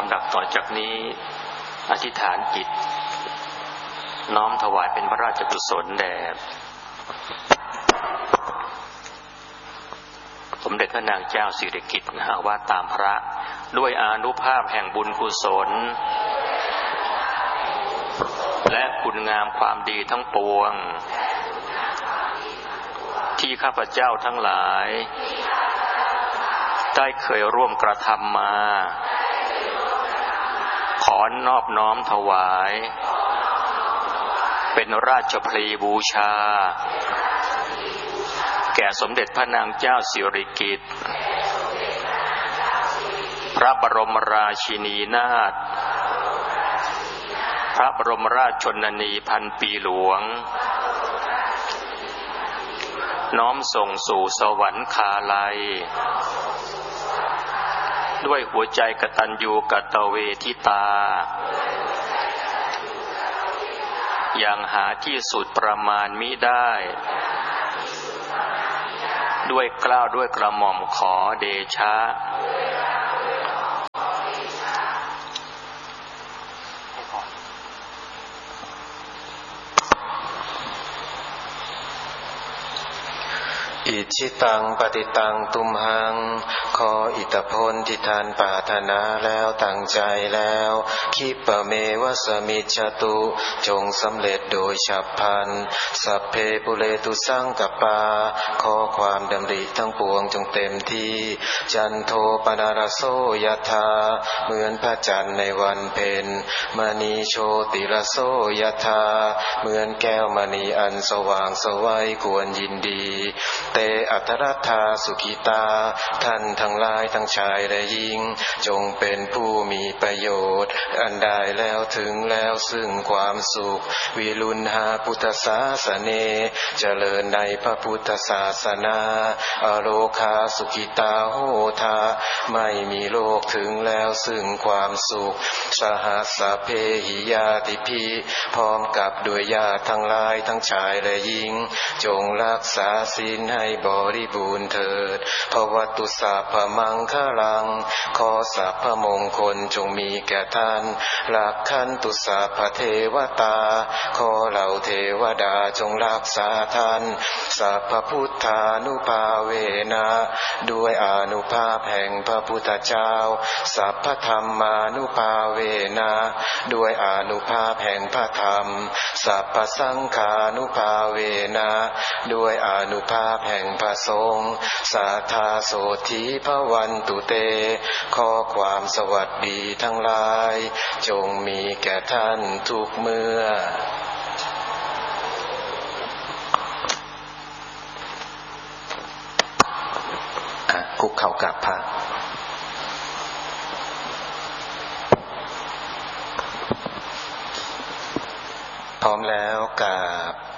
ำดับต่อจากนี้อธิษฐานจิตน้อมถวายเป็นพระราชกุศลแด่สมเด็จพระนางเจ้าสิริกิติ์ว่าตามพระด้วยอานุภาพแห่งบุญกุศลและคุณงามความดีทั้งปวงที่ข้าพเจ้าทั้งหลายได้เคยร่วมกระทำมาขอนอบน้อมถวายเป็นราชพลีบูชาแก่สมเด็จพระนางเจ้าสิริกิติ์พระบรมราชินีนาถพระบรมราชชนนีพันปีหลวงน้อมส่งสู่สวรรคาลัยด้วยหัวใจกตัญญูกตเวทิตาอย่างหาที่สุดประมาณมิได้ด้วยเกล้าด้วยกระหม่อมขอเดชะอิชิตังปฏิตังตุมหังขออิทธิพลที่ท่านปรารถนาแล้วตั้งใจแล้วคิปะเมวะสมิจฉตุจงสำเร็จโดยฉับพลันสัพเพปุเรตุสังกปาขอความดำริทั้งปวงจงเต็มที่จันโทปนารโสยถาเหมือนพระจันทร์ในวันเพ็ญมณีโชติรโสยถาเหมือนแก้วมณีอันสว่างไสวควรยินดีเตอัตรัตถาสุขิตาท่านทั้งหลายทั้งชายและหญิงจงเป็นผู้มีประโยชน์อันได้แล้วถึงแล้วซึ่งความสุขวิรุณหาพุทธศาสเนเจริญในพระพุทธศาสนาอโลคาสุขิตาโหทาไม่มีโลกถึงแล้วซึ่งความสุขสหัสสะเพหิยาติภิพร้อมกับด้วยญาติทั้งหลายทั้งชายและหญิงจงรักษาศีลให้บริบูรณ์เถิดภวตุสัพพมังคลังขอสัพพมงคลจงมีแก่ท่านรักขันตุสัพพเทวตาขอเหล่าเทวดาจงรักษาท่านสัพพพุทธานุภาเวนะด้วยอานุภาพแห่งพระพุทธเจ้าสัพพธรรมานุภาเวนะด้วยอานุภาพแห่งพระธรรมสัพพสังฆานุภาเวนะด้วยอานุภาพแห่งพระสงฆ์สัทธาโสธีภวันตุเตขอความสวัสดีทั้งหลายจงมีแก่ท่านทุกเมื่อคุกเข่ากราบพระพร้อมแล้วกราบ